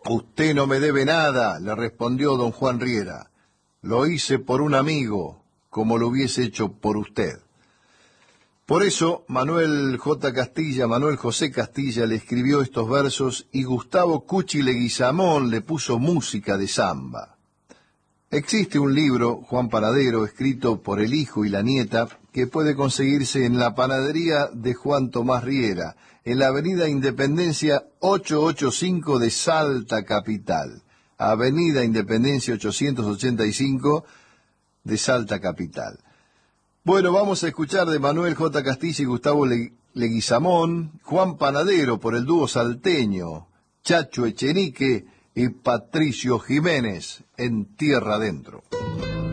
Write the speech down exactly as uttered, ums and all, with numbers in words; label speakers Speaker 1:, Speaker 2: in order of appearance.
Speaker 1: Usted no me debe nada, le respondió don Juan Riera. Lo hice por un amigo, como lo hubiese hecho por usted. Por eso Manuel J. Castilla, Manuel José Castilla le escribió estos versos y Gustavo Cuchi Leguizamón le puso música de samba. Existe un libro, Juan Panadero, escrito por el hijo y la nieta, que puede conseguirse en la panadería de Juan Tomás Riera, en la avenida Independencia ochocientos ochenta y cinco de Salta Capital. Avenida Independencia ochocientos ochenta y cinco de Salta Capital. Bueno, vamos a escuchar de Manuel J. Castilla y Gustavo Leguizamón, Juan Panadero por el dúo salteño, Chacho Echenique y Patricio Jiménez, En Tierra Adentro.